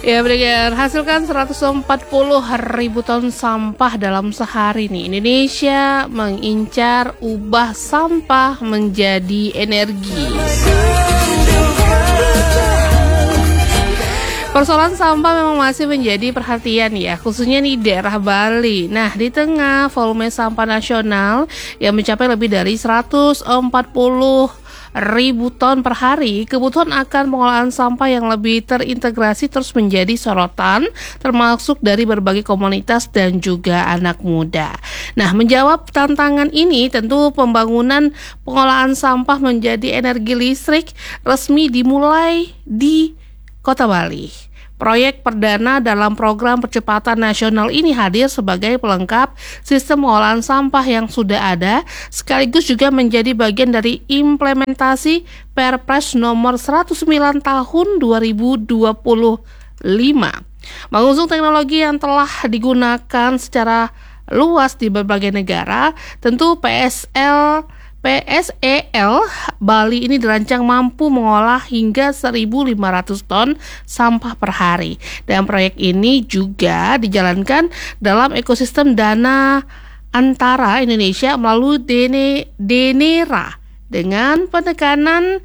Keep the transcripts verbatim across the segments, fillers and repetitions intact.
Ya, Brigjen, hasilkan seratus empat puluh ribu ton sampah dalam sehari nih. Indonesia mengincar ubah sampah menjadi energi. Persoalan sampah memang masih menjadi perhatian ya, khususnya di daerah Bali. Nah, di tengah volume sampah nasional yang mencapai lebih dari seratus empat puluh ribu ton per hari, kebutuhan akan pengolahan sampah yang lebih terintegrasi terus menjadi sorotan, termasuk dari berbagai komunitas dan juga anak muda. Nah, menjawab tantangan ini, tentu pembangunan pengolahan sampah menjadi energi listrik resmi dimulai di Kota Bali. Proyek perdana dalam program percepatan nasional ini hadir sebagai pelengkap sistem pengolahan sampah yang sudah ada, sekaligus juga menjadi bagian dari implementasi Perpres nomor seratus sembilan tahun dua ribu dua puluh lima. Mengusung teknologi yang telah digunakan secara luas di berbagai negara, tentu P S L P S E L Bali ini dirancang mampu mengolah hingga seribu lima ratus ton sampah per hari. Dan proyek ini juga dijalankan dalam ekosistem dana antara Indonesia melalui Dene, Denera dengan penekanan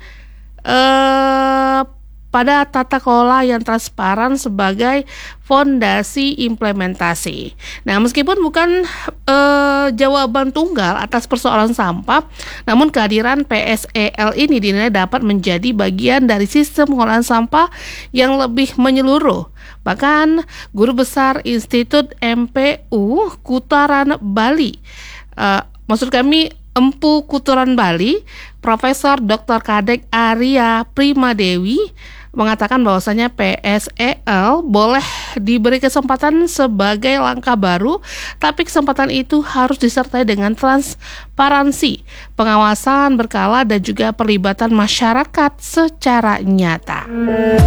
eh, pada tata kelola yang transparan sebagai fondasi implementasi. Nah, meskipun bukan eh, jawaban tunggal atas persoalan sampah, namun kehadiran P S E L ini dinilai dapat menjadi bagian dari sistem pengolahan sampah yang lebih menyeluruh. Bahkan Guru Besar Institut M P U Kutaran Bali, eh, maksud kami Empu Kuturan Bali, Profesor Doktor Kadek Arya Primadewi mengatakan bahwasanya P S E L boleh diberi kesempatan sebagai langkah baru, tapi kesempatan itu harus disertai dengan transparansi, pengawasan berkala dan juga perlibatan masyarakat secara nyata.